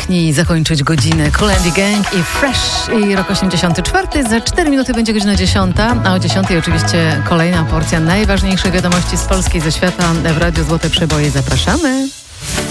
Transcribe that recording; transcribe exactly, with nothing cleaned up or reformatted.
piękniej zakończyć godzinę. Kool and the Gang i Fresh i rok osiemdziesiąty czwarty. Za cztery minuty będzie godzina dziesiąta, a o dziesiątej oczywiście kolejna porcja najważniejszych wiadomości z Polski i ze świata w Radiu Złote Przeboje. Zapraszamy.